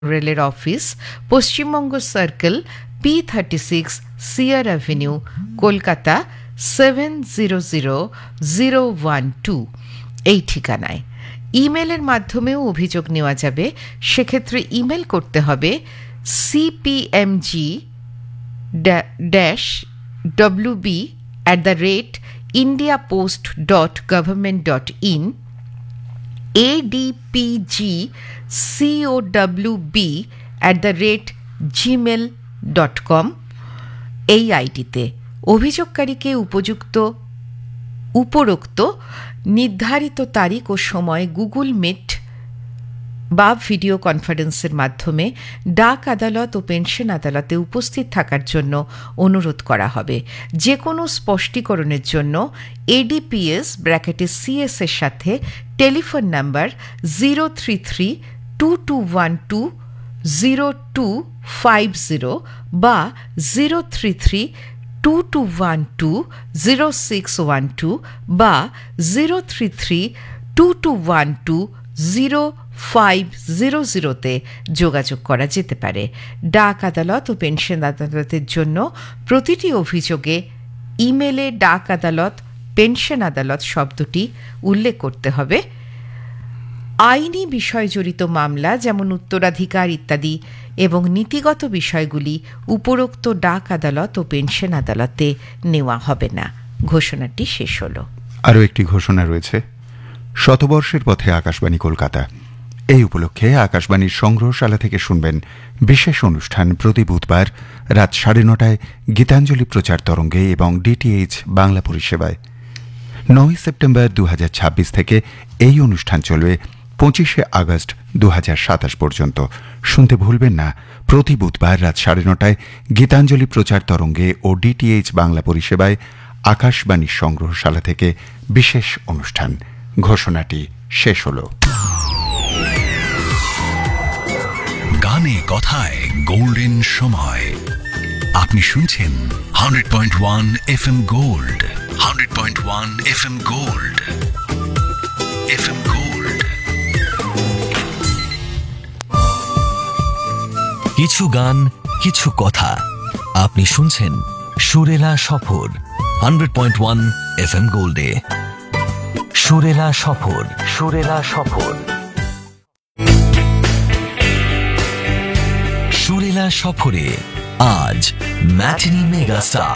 রেলের office, Paschimbanga circle, P36, সিয়ার avenue, Kolkata 700012 এই ঠিকানায়। ইমেলের মাধ্যমেও অভিযোগ নেওয়া যাবে। সেক্ষেত্রে ইমেল করতে হবে cpmg-wb@indiapost.government.in, adpgcowb@gmail.com এই আইডিতে অভিযোগকারীকে উপরোক্ত নির্ধারিত তারিখ ও সময় গুগল মিট বা ভিডিও কনফারেন্সের মাধ্যমে ডাক আদালত ও পেনশন আদালতে উপস্থিত থাকার জন্য অনুরোধ করা হবে। যে কোনো স্পষ্টীকরণের জন্য ADPS(CS) এর সাথে টেলিফোন নাম্বার 033-2212-0250 বা 033-2212-0612 বা 033-2212-0500 যোগাযোগ করা যেতে পারে। ডাক আদালত ও পেনশন আদালতের জন্য প্রতিটি অভিযোগে ইমেলে ডাক আদালত, পেনশন আদালত শব্দটি উল্লেখ করতে হবে। আইনি বিষয় জড়িত মামলা যেমন উত্তরাধিকার ইত্যাদি এবং নীতিগত বিষয়গুলি উপরোক্ত ডাক আদালত ও পেনশন আদালতে নেওয়া হবে না। ঘোষণাটি শেষ হল। আরও একটি ঘোষণা রয়েছে। শতবর্ষের পথে আকাশবাণী কলকাতা, এই উপলক্ষে আকাশবাণীর সংগ্রহশালা থেকে শুনবেন বিশেষ অনুষ্ঠান প্রতি বুধবার রাত 9:30 গীতাঞ্জলি প্রচার তরঙ্গে এবং DTH বাংলা পরিষেবায়। 9 সেপ্টেম্বর 2026 থেকে এই অনুষ্ঠান চলবে 25 আগস্ট 2027 পর্যন্ত। শুনতে ভুলবেন না প্রতি বুধবার রাত 9:30 গীতাঞ্জলি প্রচার তরঙ্গে ও DTH বাংলা পরিষেবায় আকাশবাণীর সংগ্রহশালা থেকে বিশেষ অনুষ্ঠান। ঘোষণাটি শেষ হল। গানে কথায় গোল্ডেন সময়। আপনি শুনছেন 100.1 FM gold, 100.1 FM gold, FM gold. কিছু গান, কিছু কথা। আপনি শুনছেন সুরেলা সফর 100.1 FM গোল্ডে। সুরেলা সফর, সুরেলা সফর, সুরেলা সফরে আজ ম্যাটিনি মেগাস্টার।